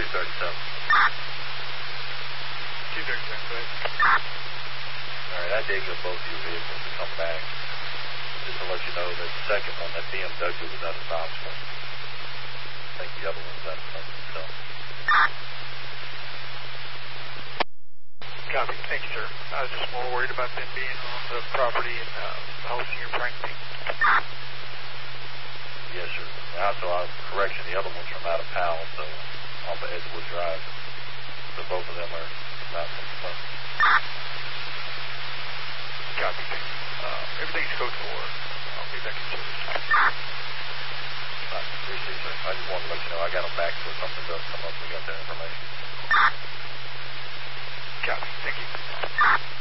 237. 237, go ahead. All right, I dig up both of your vehicles to come back. Just to let you know that the second one, that BMW, was out of Knoxville. I think the other one's out of Memphis, so. Copy. Thank you, sir. I was just more worried about them being on the property and hosting your prank thing. Yes, sir. Also, correction, the other one's from out of Powell, so off of Edgewood Drive. So both of them are not from the phone. Copy. Everything's code 4. I'll be back in service. Appreciate it, sir. I just wanted to let you know I got them back, so if something does come up, we got that information. Copy. Thank you.